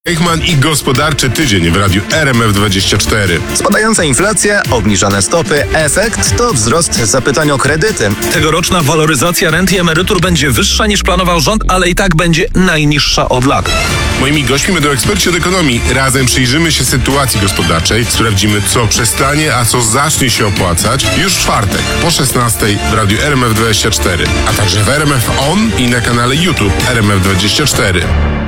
Eichmann i gospodarczy tydzień w radiu RMF24. Spadająca inflacja, obniżane stopy, efekt to wzrost zapytań o kredyty. Tegoroczna waloryzacja rent i emerytur będzie wyższa niż planował rząd, ale i tak będzie najniższa od lat. Moimi gośćmi będą eksperci od ekonomii. Razem przyjrzymy się sytuacji gospodarczej, sprawdzimy, co przestanie, a co zacznie się opłacać już w czwartek po 16 w radiu RMF24, a także w RMF On i na kanale YouTube RMF24.